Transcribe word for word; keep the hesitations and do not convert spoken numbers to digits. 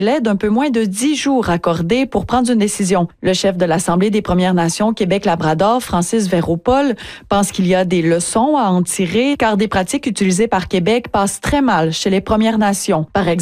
délai d'un peu moins de dix jours accordé pour prendre une décision. Le chef de l'Assemblée des Premières Nations Québec-Labrador, Francis Véropol, pense qu'il y a des leçons à en tirer car des pratiques utilisées par Québec passent très mal chez les Premières Nations. Par exemple,